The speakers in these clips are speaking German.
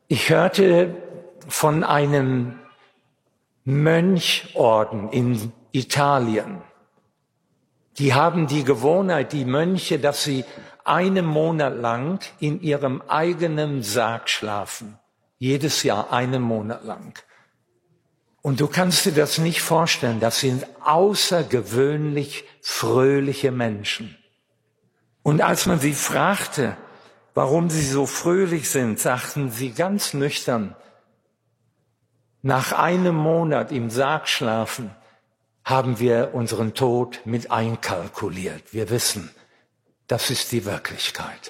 Ich hörte von einem Mönchorden in Italien. Die haben die Gewohnheit, die Mönche, dass sie einen Monat lang in ihrem eigenen Sarg schlafen. Jedes Jahr einen Monat lang. Und du kannst dir das nicht vorstellen. Das sind außergewöhnlich fröhliche Menschen. Und als man sie fragte, warum sie so fröhlich sind, sagten sie ganz nüchtern, nach einem Monat im Sarg schlafen, haben wir unseren Tod mit einkalkuliert. Wir wissen, das ist die Wirklichkeit.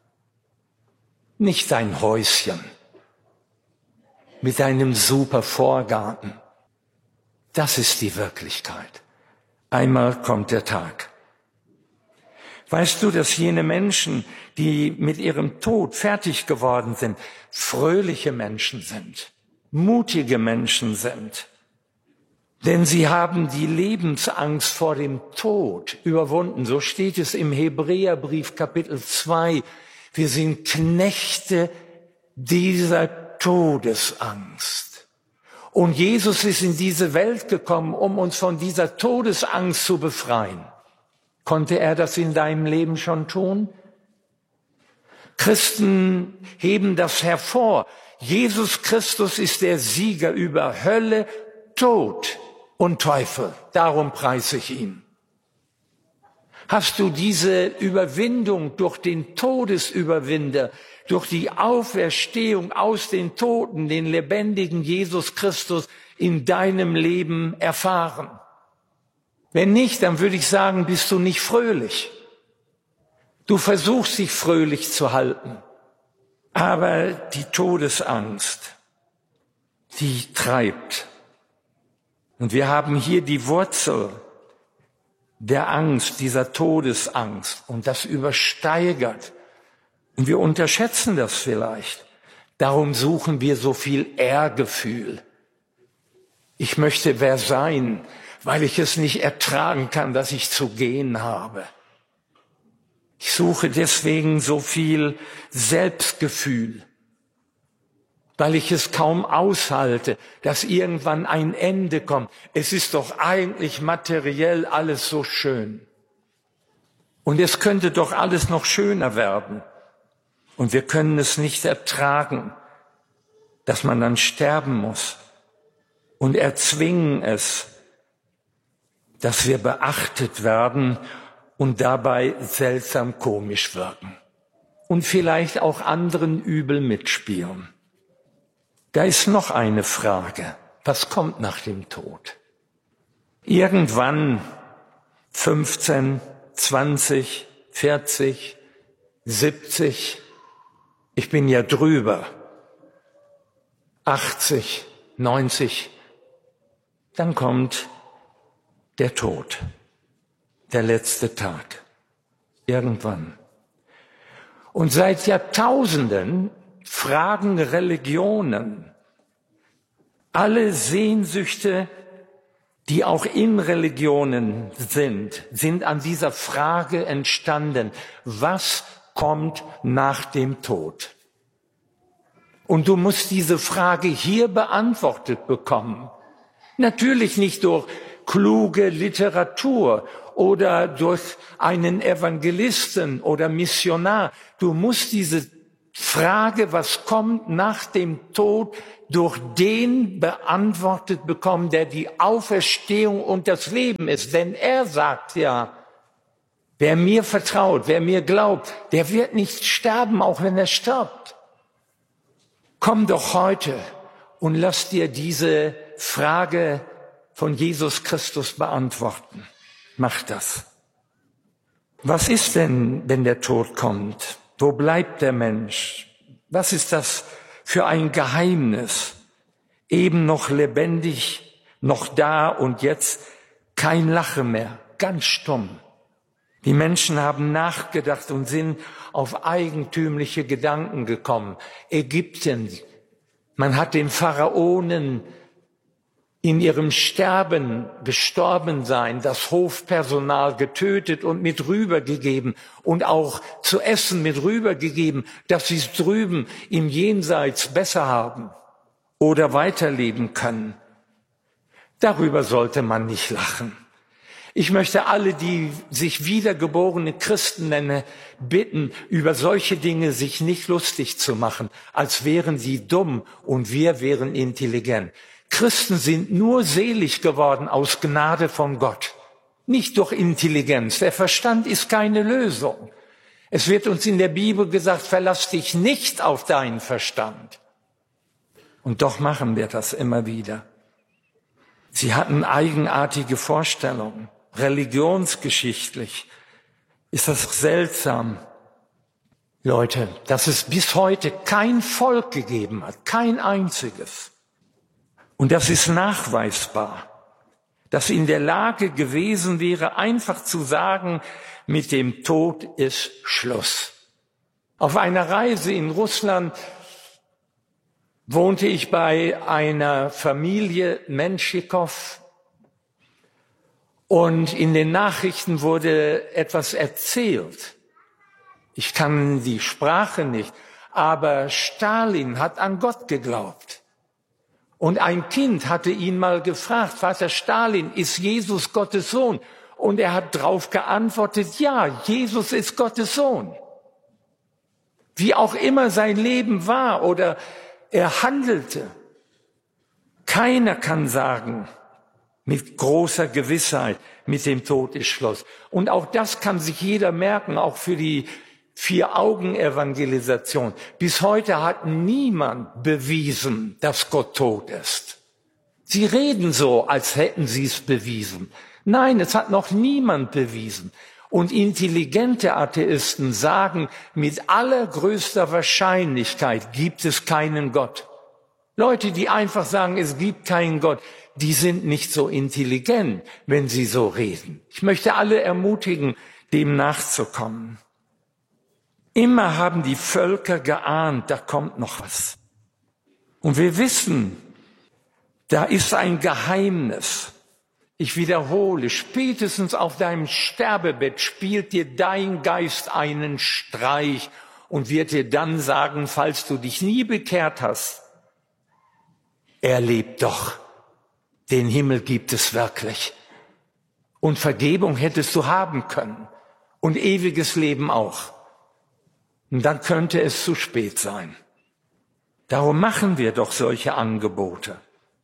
Nicht ein Häuschen mit einem super Vorgarten. Das ist die Wirklichkeit. Einmal kommt der Tag. Weißt du, dass jene Menschen, die mit ihrem Tod fertig geworden sind, fröhliche Menschen sind, mutige Menschen sind? Denn sie haben die Lebensangst vor dem Tod überwunden. So steht es im Hebräerbrief Kapitel 2. Wir sind Knechte dieser Todesangst. Und Jesus ist in diese Welt gekommen, um uns von dieser Todesangst zu befreien. Konnte er das in deinem Leben schon tun? Christen heben das hervor. Jesus Christus ist der Sieger über Hölle, Tod und Teufel. Darum preise ich ihn. Hast du diese Überwindung durch den Todesüberwinder, durch die Auferstehung aus den Toten, den lebendigen Jesus Christus in deinem Leben erfahren? Wenn nicht, dann würde ich sagen, bist du nicht fröhlich. Du versuchst dich fröhlich zu halten. Aber die Todesangst, die treibt. Und wir haben hier die Wurzel der Angst, dieser Todesangst. Und das übersteigert. Und wir unterschätzen das vielleicht. Darum suchen wir so viel Ehrgefühl. Ich möchte wer sein, weil ich es nicht ertragen kann, dass ich zu gehen habe. Ich suche deswegen so viel Selbstgefühl, weil ich es kaum aushalte, dass irgendwann ein Ende kommt. Es ist doch eigentlich materiell alles so schön. Und es könnte doch alles noch schöner werden. Und wir können es nicht ertragen, dass man dann sterben muss. Und erzwingen es, dass wir beachtet werden und dabei seltsam komisch wirken. Und vielleicht auch anderen übel mitspielen. Da ist noch eine Frage. Was kommt nach dem Tod? Irgendwann 15, 20, 40, 70, ich bin ja drüber, 80, 90, dann kommt der Tod, der letzte Tag, irgendwann. Und seit Jahrtausenden fragen Religionen, alle Sehnsüchte, die auch in Religionen sind an dieser Frage entstanden, was kommt nach dem Tod? Und du musst diese Frage hier beantwortet bekommen. Natürlich nicht durch kluge Literatur oder durch einen Evangelisten oder Missionar. Du musst diese Frage, was kommt nach dem Tod, durch den beantwortet bekommen, der die Auferstehung und das Leben ist. Denn er sagt ja, wer mir vertraut, wer mir glaubt, der wird nicht sterben, auch wenn er stirbt. Komm doch heute und lass dir diese Frage von Jesus Christus beantworten. Mach das. Was ist denn, wenn der Tod kommt? Wo bleibt der Mensch? Was ist das für ein Geheimnis? Eben noch lebendig, noch da und jetzt kein Lachen mehr, ganz stumm. Die Menschen haben nachgedacht und sind auf eigentümliche Gedanken gekommen. Ägypten, man hat den Pharaonen in ihrem Sterben, gestorben sein, das Hofpersonal getötet und mit rübergegeben und auch zu essen mit rübergegeben, dass sie es drüben im Jenseits besser haben oder weiterleben können. Darüber sollte man nicht lachen. Ich möchte alle, die sich wiedergeborene Christen nennen, bitten, über solche Dinge sich nicht lustig zu machen, als wären sie dumm und wir wären intelligent. Christen sind nur selig geworden aus Gnade von Gott, nicht durch Intelligenz. Der Verstand ist keine Lösung. Es wird uns in der Bibel gesagt, verlass dich nicht auf deinen Verstand. Und doch machen wir das immer wieder. Sie hatten eigenartige Vorstellungen, religionsgeschichtlich. Ist das seltsam, Leute, dass es bis heute kein Volk gegeben hat, kein einziges. Und das ist nachweisbar, dass in der Lage gewesen wäre, einfach zu sagen, mit dem Tod ist Schluss. Auf einer Reise in Russland wohnte ich bei einer Familie Menschikow und in den Nachrichten wurde etwas erzählt. Ich kann die Sprache nicht, aber Stalin hat an Gott geglaubt. Und ein Kind hatte ihn mal gefragt, Vater Stalin, ist Jesus Gottes Sohn? Und er hat darauf geantwortet, ja, Jesus ist Gottes Sohn. Wie auch immer sein Leben war oder er handelte. Keiner kann sagen, mit großer Gewissheit, mit dem Tod ist Schluss. Und auch das kann sich jeder merken, auch für die Vier-Augen-Evangelisation. Bis heute hat niemand bewiesen, dass Gott tot ist. Sie reden so, als hätten sie es bewiesen. Nein, es hat noch niemand bewiesen. Und intelligente Atheisten sagen, mit allergrößter Wahrscheinlichkeit gibt es keinen Gott. Leute, die einfach sagen, es gibt keinen Gott, die sind nicht so intelligent, wenn sie so reden. Ich möchte alle ermutigen, dem nachzukommen. Immer haben die Völker geahnt, da kommt noch was. Und wir wissen, da ist ein Geheimnis. Ich wiederhole, spätestens auf deinem Sterbebett spielt dir dein Geist einen Streich und wird dir dann sagen, falls du dich nie bekehrt hast, er lebt doch. Den Himmel gibt es wirklich. Und Vergebung hättest du haben können. Und ewiges Leben auch. Und dann könnte es zu spät sein. Darum machen wir doch solche Angebote.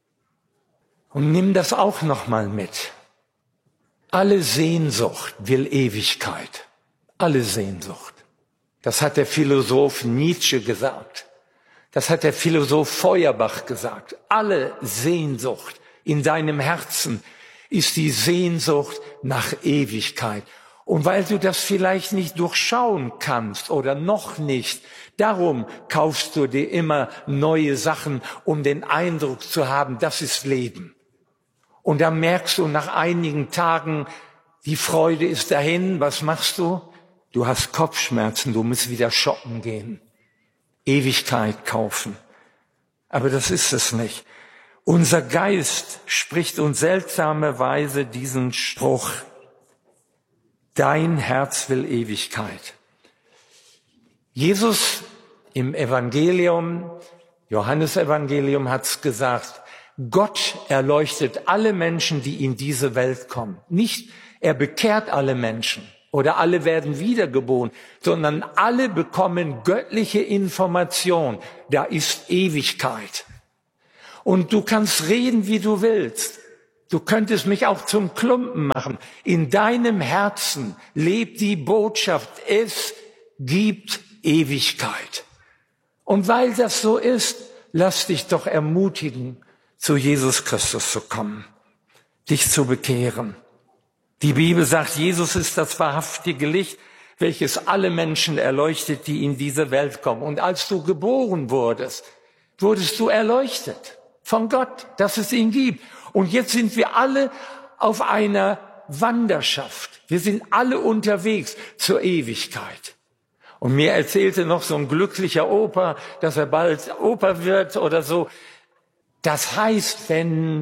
Und nimm das auch noch mal mit. Alle Sehnsucht will Ewigkeit. Alle Sehnsucht. Das hat der Philosoph Nietzsche gesagt. Das hat der Philosoph Feuerbach gesagt. Alle Sehnsucht in deinem Herzen ist die Sehnsucht nach Ewigkeit. Und weil du das vielleicht nicht durchschauen kannst oder noch nicht, darum kaufst du dir immer neue Sachen, um den Eindruck zu haben, das ist Leben. Und dann merkst du nach einigen Tagen, die Freude ist dahin. Was machst du? Du hast Kopfschmerzen, du musst wieder shoppen gehen. Ewigkeit kaufen. Aber das ist es nicht. Unser Geist spricht uns seltsamerweise diesen Spruch: Dein Herz will Ewigkeit. Jesus im Evangelium, Johannesevangelium hat's gesagt, Gott erleuchtet alle Menschen, die in diese Welt kommen. Nicht, er bekehrt alle Menschen oder alle werden wiedergeboren, sondern alle bekommen göttliche Information. Da ist Ewigkeit. Und du kannst reden, wie du willst. Du könntest mich auch zum Klumpen machen. In deinem Herzen lebt die Botschaft, es gibt Ewigkeit. Und weil das so ist, lass dich doch ermutigen, zu Jesus Christus zu kommen, dich zu bekehren. Die Bibel sagt, Jesus ist das wahrhaftige Licht, welches alle Menschen erleuchtet, die in diese Welt kommen. Und als du geboren wurdest, wurdest du erleuchtet von Gott, dass es ihn gibt. Und jetzt sind wir alle auf einer Wanderschaft. Wir sind alle unterwegs zur Ewigkeit. Und mir erzählte noch so ein glücklicher Opa, dass er bald Opa wird oder so. Das heißt, wenn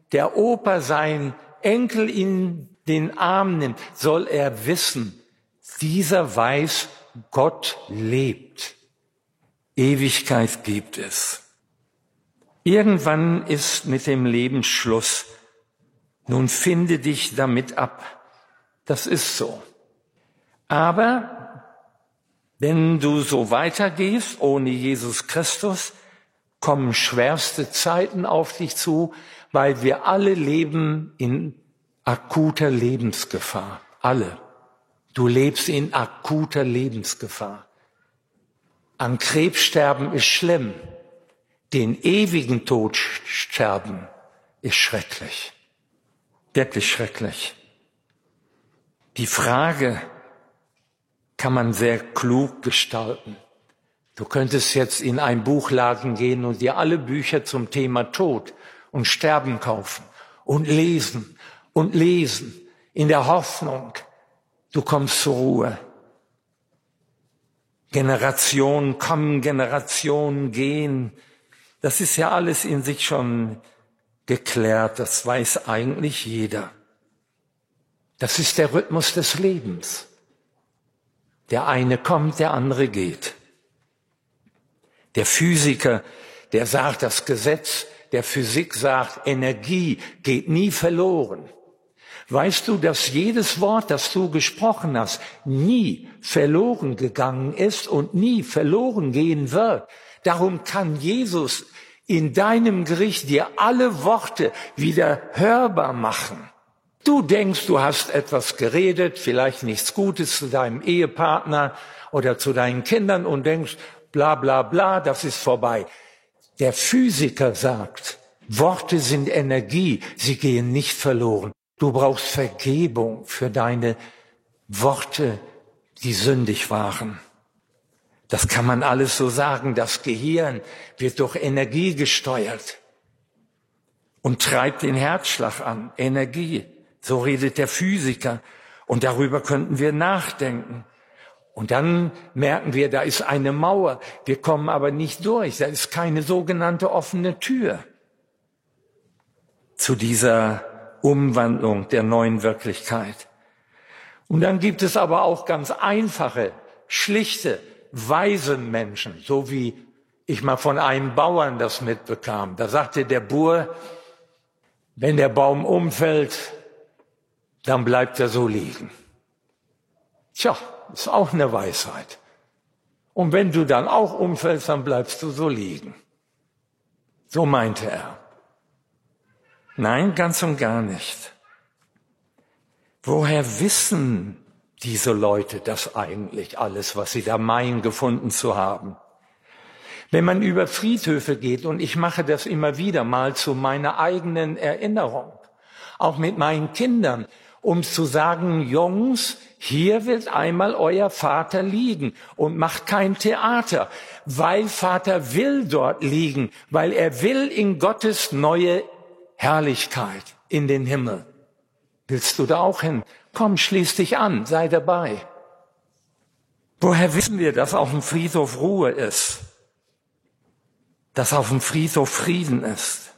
der Opa seinen Enkel in den Arm nimmt, soll er wissen, dieser weiß, Gott lebt. Ewigkeit gibt es. Irgendwann ist mit dem Leben Schluss. Nun finde dich damit ab. Das ist so. Aber wenn du so weitergehst, ohne Jesus Christus, kommen schwerste Zeiten auf dich zu, weil wir alle leben in akuter Lebensgefahr. Alle. Du lebst in akuter Lebensgefahr. An Krebs sterben ist schlimm. Den ewigen Tod sterben ist schrecklich. Wirklich schrecklich. Die Frage kann man sehr klug gestalten. Du könntest jetzt in einen Buchladen gehen und dir alle Bücher zum Thema Tod und Sterben kaufen und lesen, in der Hoffnung, du kommst zur Ruhe. Generationen kommen, Generationen gehen. Das ist ja alles in sich schon geklärt. Das weiß eigentlich jeder. Das ist der Rhythmus des Lebens. Der eine kommt, der andere geht. Der Physiker, der sagt, das Gesetz der Physik sagt, Energie geht nie verloren. Weißt du, dass jedes Wort, das du gesprochen hast, nie verloren gegangen ist und nie verloren gehen wird? Darum kann Jesus in deinem Gericht dir alle Worte wieder hörbar machen. Du denkst, du hast etwas geredet, vielleicht nichts Gutes zu deinem Ehepartner oder zu deinen Kindern und denkst, bla bla bla, das ist vorbei. Der Physiker sagt, Worte sind Energie, sie gehen nicht verloren. Du brauchst Vergebung für deine Worte, die sündig waren. Das kann man alles so sagen. Das Gehirn wird durch Energie gesteuert und treibt den Herzschlag an. Energie, so redet der Physiker. Und darüber könnten wir nachdenken. Und dann merken wir, da ist eine Mauer. Wir kommen aber nicht durch. Da ist keine sogenannte offene Tür zu dieser Umwandlung der neuen Wirklichkeit. Und dann gibt es aber auch ganz einfache, schlichte, weise Menschen, so wie ich mal von einem Bauern das mitbekam. Da sagte der Bauer, wenn der Baum umfällt, dann bleibt er so liegen. Tja, ist auch eine Weisheit. Und wenn du dann auch umfällst, dann bleibst du so liegen. So meinte er. Nein, ganz und gar nicht. Woher wissen diese Leute das eigentlich alles, was sie da meinen, gefunden zu haben? Wenn man über Friedhöfe geht, und ich mache das immer wieder mal zu meiner eigenen Erinnerung, auch mit meinen Kindern, um zu sagen, Jungs, hier wird einmal euer Vater liegen und macht kein Theater, weil Vater will dort liegen, weil er will in Gottes neue Herrlichkeit in den Himmel. Willst du da auch hin? Komm, schließ dich an, sei dabei. Woher wissen wir, dass auf dem Friedhof Ruhe ist? Dass auf dem Friedhof Frieden ist?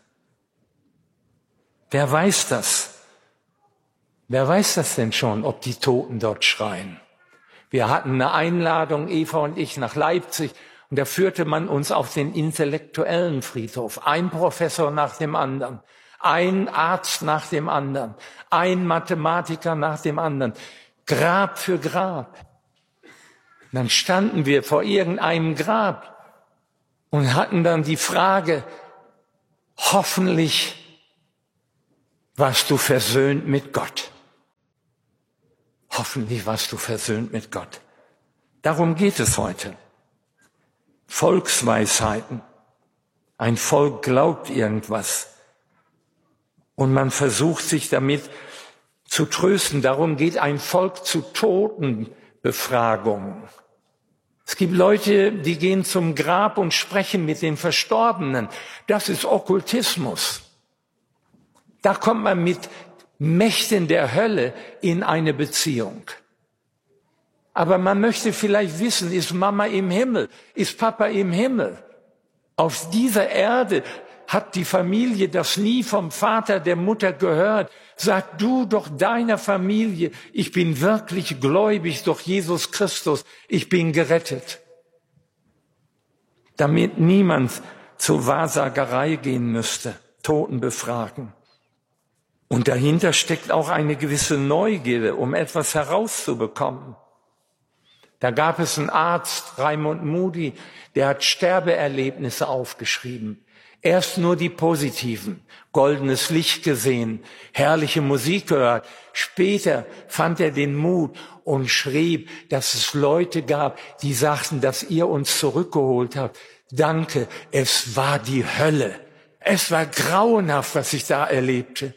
Wer weiß das? Wer weiß das denn schon, ob die Toten dort schreien? Wir hatten eine Einladung, Eva und ich, nach Leipzig, und da führte man uns auf den intellektuellen Friedhof. Ein Professor nach dem anderen, ein Arzt nach dem anderen, ein Mathematiker nach dem anderen, Grab für Grab. Und dann standen wir vor irgendeinem Grab und hatten dann die Frage, hoffentlich warst du versöhnt mit Gott. Hoffentlich warst du versöhnt mit Gott. Darum geht es heute. Volksweisheiten. Ein Volk glaubt irgendwas. Und man versucht sich damit zu trösten. Darum geht ein Volk zu Totenbefragungen. Es gibt Leute, die gehen zum Grab und sprechen mit den Verstorbenen. Das ist Okkultismus. Da kommt man mit Mächten der Hölle in eine Beziehung. Aber man möchte vielleicht wissen, ist Mama im Himmel? Ist Papa im Himmel? Auf dieser Erde Hat die Familie das nie vom Vater, der Mutter gehört? Sag du doch deiner Familie, ich bin wirklich gläubig durch Jesus Christus, ich bin gerettet. Damit niemand zur Wahrsagerei gehen müsste, Toten befragen. Und dahinter steckt auch eine gewisse Neugierde, um etwas herauszubekommen. Da gab es einen Arzt, Raimund Moody, der hat Sterbeerlebnisse aufgeschrieben. Erst nur die positiven, goldenes Licht gesehen, herrliche Musik gehört. Später fand er den Mut und schrieb, dass es Leute gab, die sagten, dass ihr uns zurückgeholt habt. Danke, es war die Hölle. Es war grauenhaft, was ich da erlebte.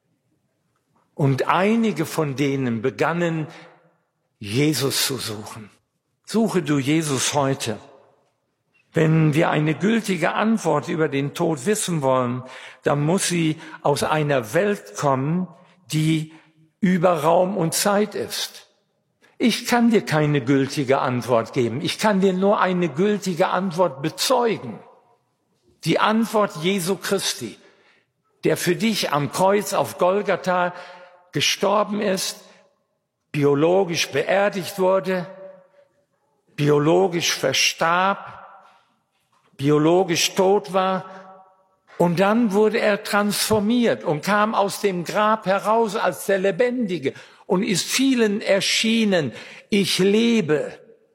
Und einige von denen begannen, Jesus zu suchen. Suche du Jesus heute. Wenn wir eine gültige Antwort über den Tod wissen wollen, dann muss sie aus einer Welt kommen, die über Raum und Zeit ist. Ich kann dir keine gültige Antwort geben. Ich kann dir nur eine gültige Antwort bezeugen. Die Antwort Jesu Christi, der für dich am Kreuz auf Golgatha gestorben ist, biologisch beerdigt wurde, biologisch verstarb, biologisch tot war und dann wurde er transformiert und kam aus dem Grab heraus als der Lebendige und ist vielen erschienen, ich lebe.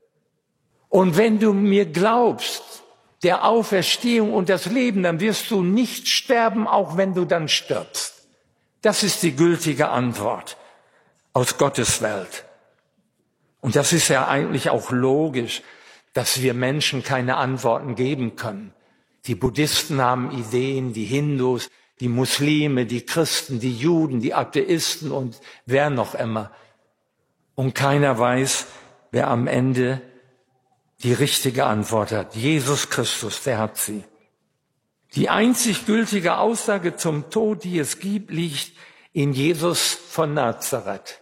Und wenn du mir glaubst, der Auferstehung und das Leben, dann wirst du nicht sterben, auch wenn du dann stirbst. Das ist die gültige Antwort aus Gottes Welt. Und das ist ja eigentlich auch logisch, dass wir Menschen keine Antworten geben können. Die Buddhisten haben Ideen, die Hindus, die Muslime, die Christen, die Juden, die Atheisten und wer noch immer. Und keiner weiß, wer am Ende die richtige Antwort hat. Jesus Christus, der hat sie. Die einzig gültige Aussage zum Tod, die es gibt, liegt in Jesus von Nazareth.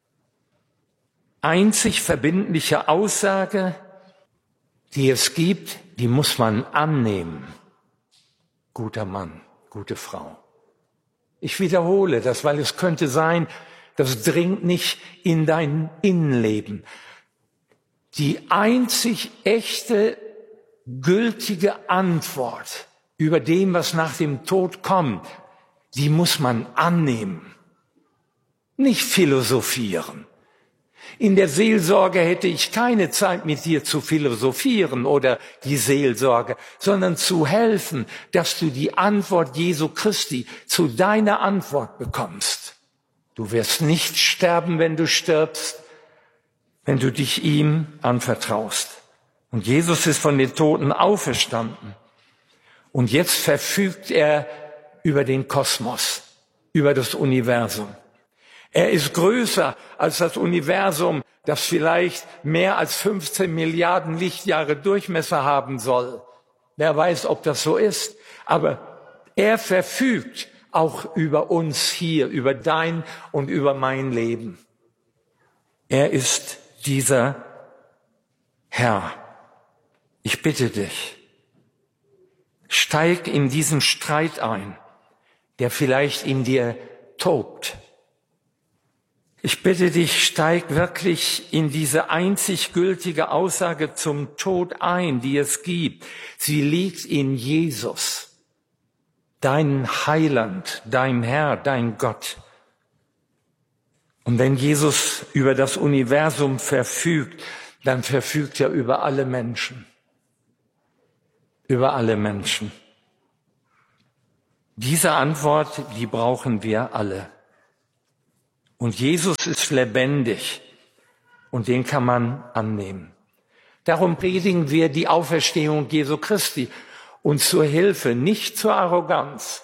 Einzig verbindliche Aussage, die es gibt, die muss man annehmen. Guter Mann, gute Frau. Ich wiederhole das, weil es könnte sein, das dringt nicht in dein Innenleben. Die einzig echte, gültige Antwort über dem, was nach dem Tod kommt, die muss man annehmen, nicht philosophieren. In der Seelsorge hätte ich keine Zeit, mit dir zu philosophieren oder die Seelsorge, sondern zu helfen, dass du die Antwort Jesu Christi zu deiner Antwort bekommst. Du wirst nicht sterben, wenn du stirbst, wenn du dich ihm anvertraust. Und Jesus ist von den Toten auferstanden. Und jetzt verfügt er über den Kosmos, über das Universum. Er ist größer als das Universum, das vielleicht mehr als 15 Milliarden Lichtjahre Durchmesser haben soll. Wer weiß, ob das so ist. Aber er verfügt auch über uns hier, über dein und über mein Leben. Er ist dieser Herr. Ich bitte dich, steig in diesen Streit ein, der vielleicht in dir tobt. Ich bitte dich, steig wirklich in diese einzig gültige Aussage zum Tod ein, die es gibt. Sie liegt in Jesus, dein Heiland, dein Herr, dein Gott. Und wenn Jesus über das Universum verfügt, dann verfügt er über alle Menschen. Über alle Menschen. Diese Antwort, die brauchen wir alle. Und Jesus ist lebendig und den kann man annehmen. Darum predigen wir die Auferstehung Jesu Christi und zur Hilfe, nicht zur Arroganz.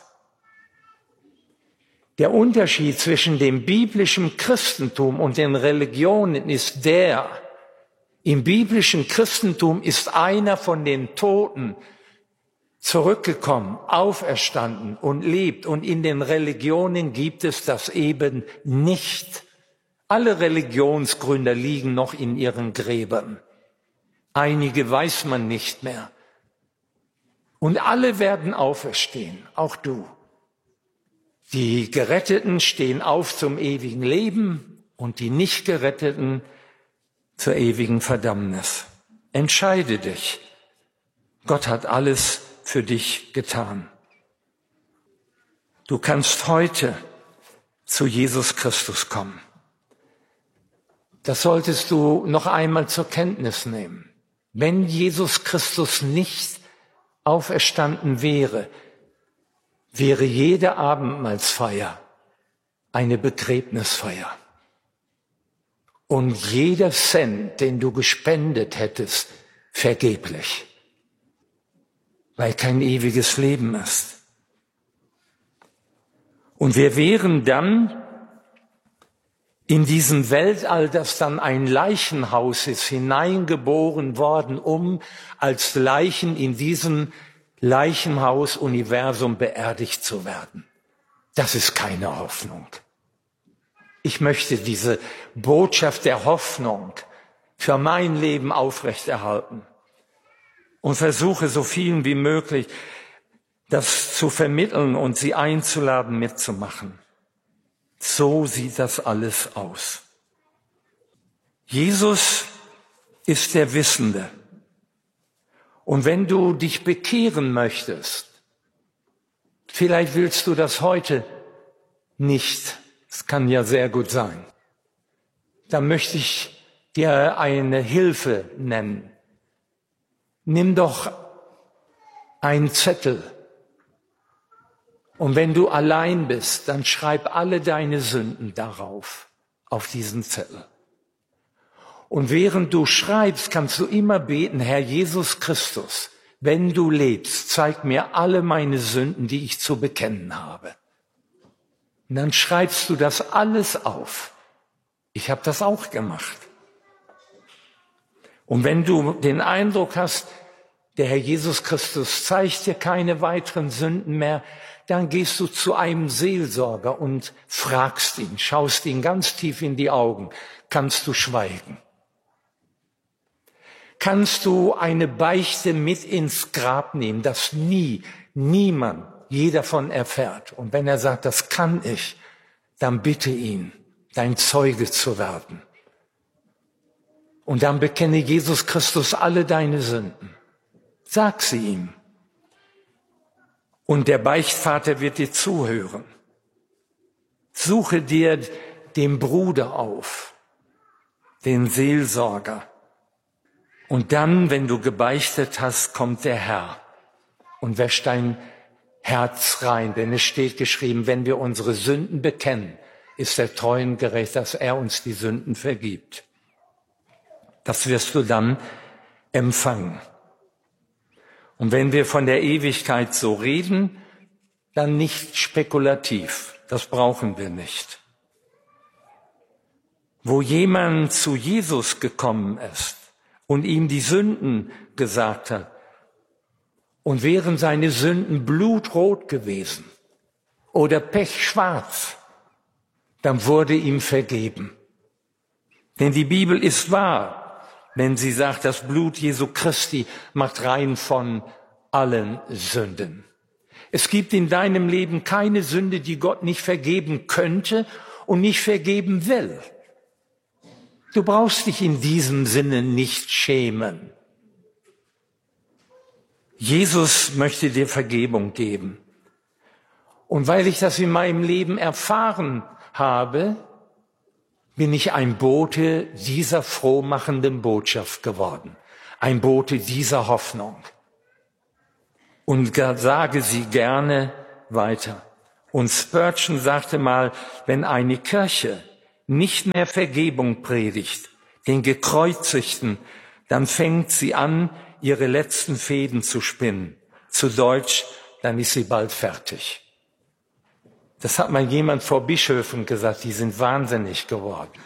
Der Unterschied zwischen dem biblischen Christentum und den Religionen ist der: Im biblischen Christentum ist einer von den Toten zurückgekommen, auferstanden und lebt. Und in den Religionen gibt es das eben nicht. Alle Religionsgründer liegen noch in ihren Gräbern. Einige weiß man nicht mehr. Und alle werden auferstehen, auch du. Die Geretteten stehen auf zum ewigen Leben und die Nicht-Geretteten zur ewigen Verdammnis. Entscheide dich. Gott hat alles für dich getan. Du kannst heute zu Jesus Christus kommen. Das solltest du noch einmal zur Kenntnis nehmen. Wenn Jesus Christus nicht auferstanden wäre, wäre jede Abendmahlsfeier eine Begräbnisfeier. Und jeder Cent, den du gespendet hättest, vergeblich, weil kein ewiges Leben ist. Und wir wären dann in diesem Weltall, das dann ein Leichenhaus ist, hineingeboren worden, um als Leichen in diesem Leichenhaus-Universum beerdigt zu werden. Das ist keine Hoffnung. Ich möchte diese Botschaft der Hoffnung für mein Leben aufrechterhalten und versuche so vielen wie möglich, das zu vermitteln und sie einzuladen, mitzumachen. So sieht das alles aus. Jesus ist der Wissende. Und wenn du dich bekehren möchtest, vielleicht willst du das heute nicht, das kann ja sehr gut sein, dann möchte ich dir eine Hilfe nennen. Nimm doch einen Zettel. Und wenn du allein bist, dann schreib alle deine Sünden darauf, auf diesen Zettel. Und während du schreibst, kannst du immer beten, Herr Jesus Christus, wenn du lebst, zeig mir alle meine Sünden, die ich zu bekennen habe. Und dann schreibst du das alles auf. Ich habe das auch gemacht. Und wenn du den Eindruck hast, der Herr Jesus Christus zeigt dir keine weiteren Sünden mehr, dann gehst du zu einem Seelsorger und fragst ihn, schaust ihn ganz tief in die Augen. Kannst du schweigen? Kannst du eine Beichte mit ins Grab nehmen, dass niemand je davon erfährt? Und wenn er sagt, das kann ich, dann bitte ihn, dein Zeuge zu werden. Und dann bekenne Jesus Christus alle deine Sünden. Sag sie ihm. Und der Beichtvater wird dir zuhören. Suche dir den Bruder auf, den Seelsorger. Und dann, wenn du gebeichtet hast, kommt der Herr und wäscht dein Herz rein. Denn es steht geschrieben, wenn wir unsere Sünden bekennen, ist er treu und gerecht, dass er uns die Sünden vergibt. Das wirst du dann empfangen. Und wenn wir von der Ewigkeit so reden, dann nicht spekulativ. Das brauchen wir nicht. Wo jemand zu Jesus gekommen ist und ihm die Sünden gesagt hat und wären seine Sünden blutrot gewesen oder pechschwarz, dann wurde ihm vergeben. Denn die Bibel ist wahr, wenn sie sagt, das Blut Jesu Christi macht rein von allen Sünden. Es gibt in deinem Leben keine Sünde, die Gott nicht vergeben könnte und nicht vergeben will. Du brauchst dich in diesem Sinne nicht schämen. Jesus möchte dir Vergebung geben. Und weil ich das in meinem Leben erfahren habe, bin ich ein Bote dieser frohmachenden Botschaft geworden. Ein Bote dieser Hoffnung. Und sage sie gerne weiter. Und Spurgeon sagte mal, wenn eine Kirche nicht mehr Vergebung predigt, den Gekreuzigten, dann fängt sie an, ihre letzten Fäden zu spinnen. Zu Deutsch, dann ist sie bald fertig. Das hat mal jemand vor Bischöfen gesagt, die sind wahnsinnig geworden.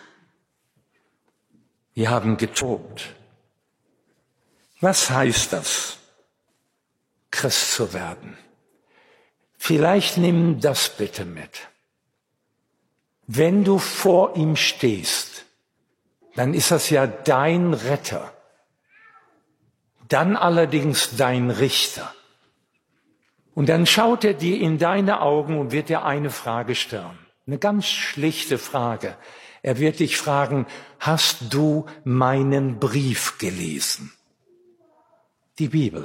Die haben getobt. Was heißt das, Christ zu werden? Vielleicht nimm das bitte mit. Wenn du vor ihm stehst, dann ist das ja dein Retter, dann allerdings dein Richter. Und dann schaut er dir in deine Augen und wird dir eine Frage stellen. Eine ganz schlichte Frage. Er wird dich fragen, hast du meinen Brief gelesen? Die Bibel.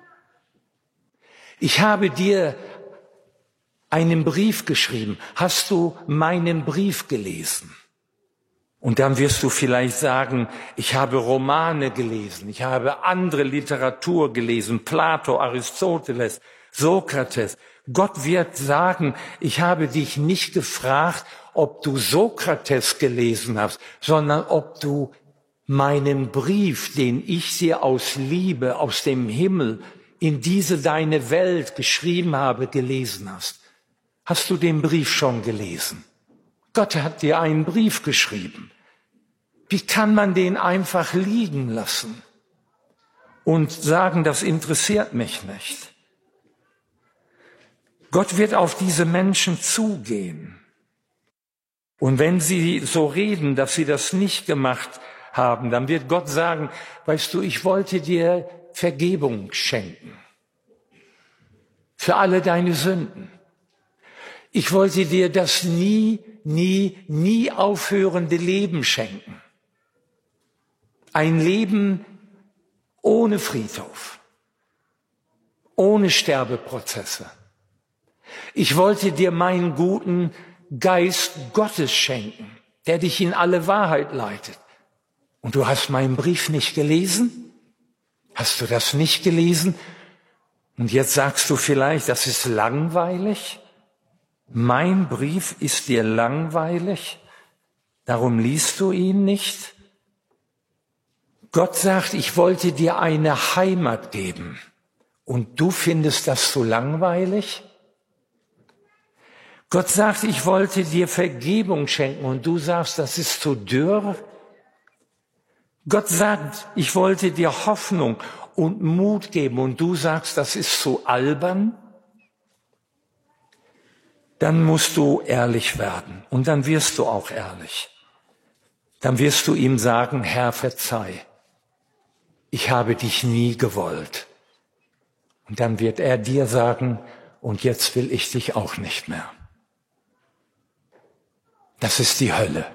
Ich habe dir einen Brief geschrieben. Hast du meinen Brief gelesen? Und dann wirst du vielleicht sagen, ich habe Romane gelesen, ich habe andere Literatur gelesen, Plato, Aristoteles, Sokrates. Gott wird sagen, ich habe dich nicht gefragt, ob du Sokrates gelesen hast, sondern ob du meinen Brief, den ich dir aus Liebe, aus dem Himmel, in diese deine Welt geschrieben habe, gelesen hast. Hast du den Brief schon gelesen? Gott hat dir einen Brief geschrieben. Wie kann man den einfach liegen lassen und sagen, das interessiert mich nicht? Gott wird auf diese Menschen zugehen. Und wenn sie so reden, dass sie das nicht gemacht haben, dann wird Gott sagen, weißt du, ich wollte dir Vergebung schenken. Für alle deine Sünden. Ich wollte dir das nie aufhörende Leben schenken. Ein Leben ohne Friedhof, ohne Sterbeprozesse. Ich wollte dir meinen guten Geist Gottes schenken, der dich in alle Wahrheit leitet. Und du hast meinen Brief nicht gelesen? Hast du das nicht gelesen? Und jetzt sagst du vielleicht, das ist langweilig. Mein Brief ist dir langweilig, darum liest du ihn nicht. Gott sagt, ich wollte dir eine Heimat geben und du findest das so langweilig? Gott sagt, ich wollte dir Vergebung schenken und du sagst, das ist zu dürr? Gott sagt, ich wollte dir Hoffnung und Mut geben und du sagst, das ist zu albern? Dann musst du ehrlich werden und dann wirst du auch ehrlich. Dann wirst du ihm sagen, Herr, verzeih, ich habe dich nie gewollt. Und dann wird er dir sagen, und jetzt will ich dich auch nicht mehr. Das ist die Hölle.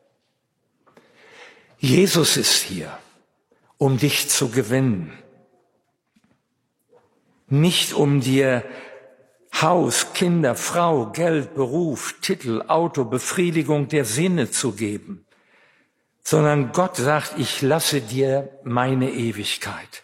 Jesus ist hier, um dich zu gewinnen. Nicht um dir Haus, Kinder, Frau, Geld, Beruf, Titel, Auto, Befriedigung der Sinne zu geben, sondern Gott sagt, ich lasse dir meine Ewigkeit.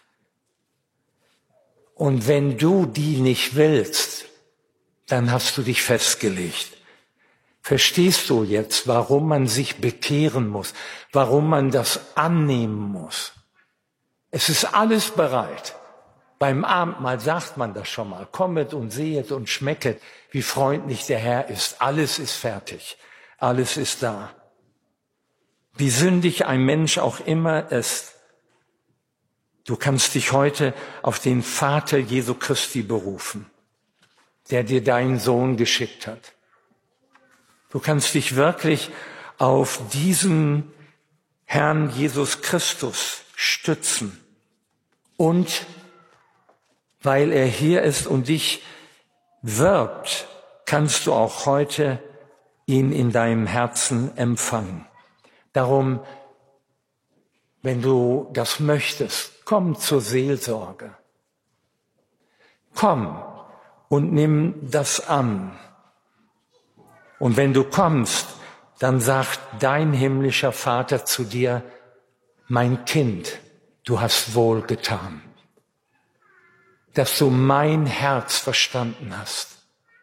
Und wenn du die nicht willst, dann hast du dich festgelegt. Verstehst du jetzt, warum man sich bekehren muss, warum man das annehmen muss? Es ist alles bereit. Beim Abendmahl sagt man das schon mal. Kommet und sehet und schmecket, wie freundlich der Herr ist. Alles ist fertig. Alles ist da. Wie sündig ein Mensch auch immer ist. Du kannst dich heute auf den Vater Jesu Christi berufen, der dir deinen Sohn geschickt hat. Du kannst dich wirklich auf diesen Herrn Jesus Christus stützen. Und weil er hier ist und dich wirbt, kannst du auch heute ihn in deinem Herzen empfangen. Darum, wenn du das möchtest, komm zur Seelsorge. Komm und nimm das an. Und wenn du kommst, dann sagt dein himmlischer Vater zu dir, mein Kind, du hast wohl getan, dass du mein Herz verstanden hast,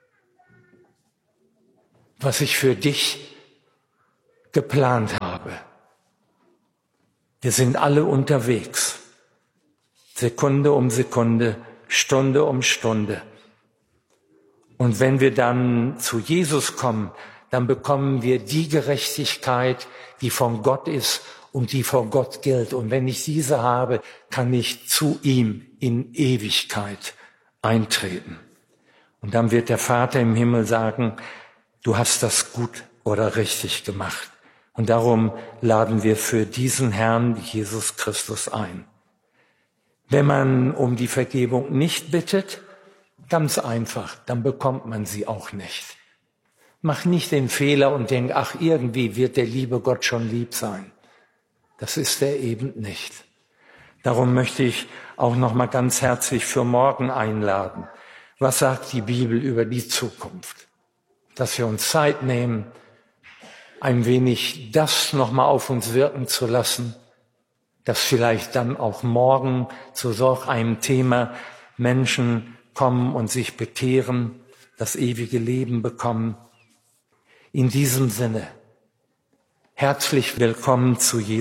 was ich für dich geplant habe. Wir sind alle unterwegs, Sekunde um Sekunde, Stunde um Stunde. Und wenn wir dann zu Jesus kommen, dann bekommen wir die Gerechtigkeit, die von Gott ist und die vor Gott gilt. Und wenn ich diese habe, kann ich zu ihm in Ewigkeit eintreten. Und dann wird der Vater im Himmel sagen, du hast das gut oder richtig gemacht. Und darum laden wir für diesen Herrn Jesus Christus ein. Wenn man um die Vergebung nicht bittet, Ganz einfach, dann bekommt man sie auch nicht. Mach nicht den Fehler und denk, ach, irgendwie wird der liebe Gott schon lieb sein. Das ist er eben nicht. Darum möchte ich auch noch mal ganz herzlich für morgen einladen. Was sagt die Bibel über die Zukunft? Dass wir uns Zeit nehmen, ein wenig das noch mal auf uns wirken zu lassen, dass vielleicht dann auch morgen zu solch einem Thema Menschen kommen und sich bekehren, das ewige Leben bekommen. In diesem Sinne, herzlich willkommen zu Jesus.